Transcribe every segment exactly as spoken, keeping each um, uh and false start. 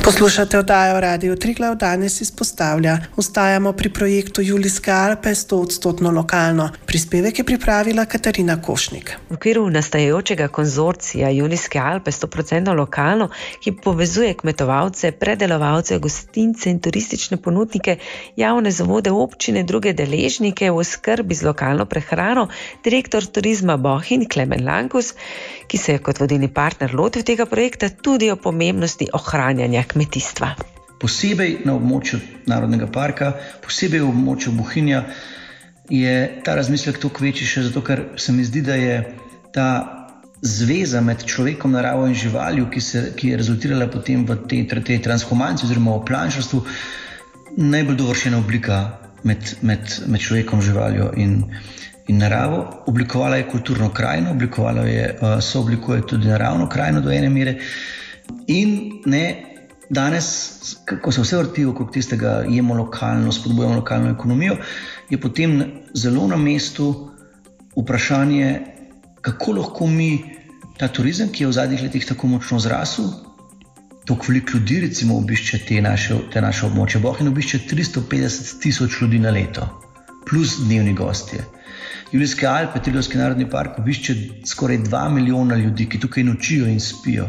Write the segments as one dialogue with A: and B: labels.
A: Poslušate oddajo Radio Triglav, danes izpostavlja. Ostajamo pri projektu Julijske Alpe sto odstotno lokalno. Prispevek je pripravila Katarina Košnik.
B: V okviru nastajajočega konzorcija Julijske Alpe sto odstotno lokalno, ki povezuje kmetovalce, predelovalce, gostince in turistične ponudnike, javne zavode, občine, druge deležnike v oskrbi z lokalno prehrano, direktor turizma Bohinj Klemen Lankus, ki se je kot vodilni partner lotil tega projekta tudi o pomembnosti ohranjanja kmetijstva.
C: Posebej na območju Narodnega parka, posebej v območju Bohinja je ta razmislek toliko večji še zato, ker se mi zdi, da je ta zveza med človekom, naravo in živaljo, ki, se, ki je rezultirala potem v tej, tej transhumanciji oziroma v planšarstvu, najbolj dovršena oblika med, med, med človekom, živaljo in, in naravo. Oblikovala je kulturno krajino, oblikovala je, sooblikuje tudi naravno krajino do ene mere in ne danes, ko se vse vrti okrog tistega jemo lokalno, spodbujamo lokalno ekonomijo, je potem zelo na mestu vprašanje, kako lahko mi ta turizem, ki je v zadnjih letih tako močno zrasel, toliko veliko ljudi recimo obišče te naše, te naše območje. Bohinj obišče tristo petdeset tisoč ljudi na leto, plus dnevni gostje. Julijske Alpe, Triglavski narodni park obišče skoraj dva milijona ljudi, ki tukaj nočijo in spijo.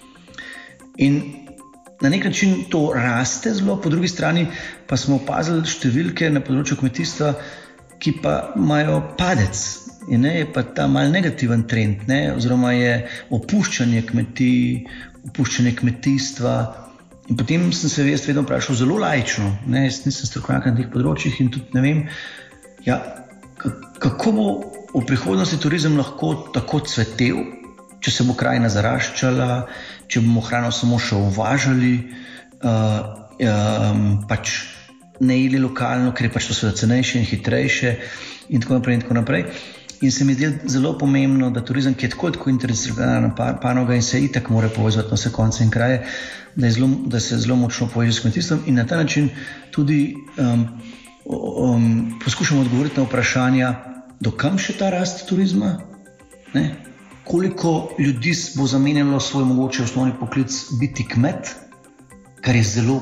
C: In na nek način to raste zelo, po drugi strani pa smo opazili številke na področju kmetijstva, ki pa imajo padec. In ne, je pa ta mal negativen trend, ne, oziroma je opuščanje kmetij, opuščanje kmetijstva. In potem sem se jaz vedno vprašal zelo laično, ne, jaz nisem strokovnjak na teh področjih in tudi ne vem, ja, kako bo v prihodnosti turizem lahko tako cvetel, če se bo krajina zaraščala, če bomo hrano samo še uvažali, uh, um, pač ne jeli lokalno, ker je pač to seveda cenejše in hitrejše in tako naprej in tako naprej. In se mi zdi zelo pomembno, da turizem, ki je tako tako interdisciplinarna panoga in se itak mora povezati na vse konce in kraje, da, zelo, da se zelo močno poveže s kmetijstvom in na ta način tudi um, um, poskušamo odgovoriti na vprašanja, dokam še ta rast turizma, ne? Koliko ljudi bo zamenjalo svoj mogoče osnovni poklic biti kmet, kar je zelo,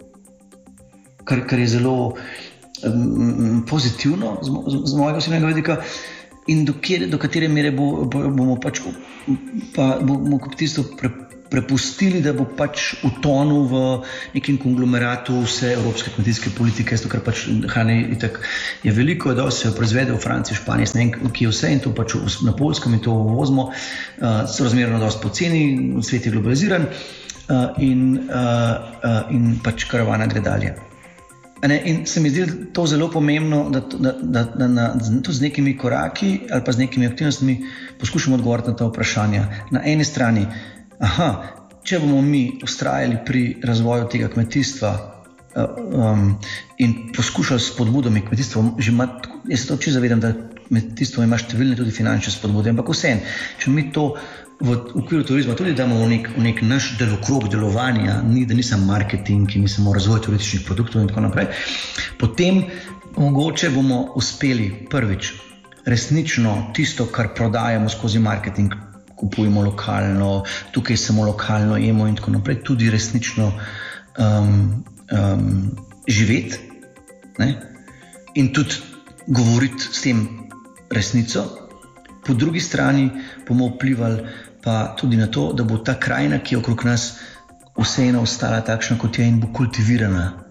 C: kar, kar je zelo um, pozitivno z, z, z mojega osebnega vidika in do, kjer, do katere mere bo, bo, bomo pač pa, bomo kmetijstvo pre, prepustili, da bo pač utonil v nekem konglomeratu vse evropske kmetijske politike, zato ker pač hrane itak je veliko, je dosti se jo proizvede v Franciji, Španiji, ne vem, ki je vse in to pač na Poljskem in to uvozimo, uh, so razmerno dosti poceni, svet je globaliziran uh, in, uh, uh, in pač karavana gre dalje. Ne, in se mi zdi to zelo pomembno, da, da, da, da, da, da z nekimi koraki ali pa z nekimi aktivnostmi poskušamo odgovoriti na ta vprašanja. Na eni strani, aha, če bomo mi vztrajali pri razvoju tega kmetijstva um, in poskušali s spodbudami kmetijstva, že ima, jaz se to čisto zavedam, da kmetijstvo ima številne tudi finančne spodbude, ampak vseeno, če mi to v okviru turizma tudi damo v nek, v nek naš delokrog delovanja, ni, da nisem marketing, ni samo razvoj turističnih produktov in tako naprej, potem mogoče bomo uspeli prvič resnično tisto, kar prodajamo skozi marketing, kupujemo lokalno, tukaj samo lokalno jemo in tako naprej, tudi resnično um, um, živeti, ne? In tudi govoriti s tem resnico. Po drugi strani bomo vplivali pa tudi na to, da bo ta krajina, ki je okrog nas, vseeno ostala takšna, kot je in bo kultivirana.